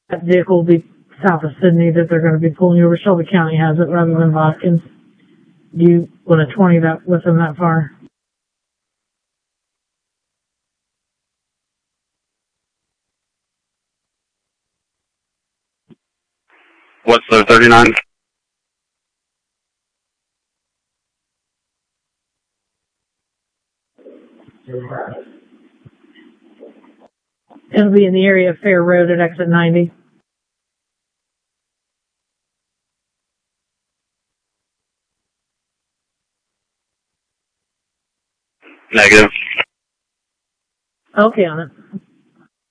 That vehicle will be south of Sydney that they're going to be pulling over. Shelby County has it rather than Watkins. Do you want to 20 that with them that far? What's their 39? It'll be in the area of Fair Road at exit 90. Negative. Okay on it.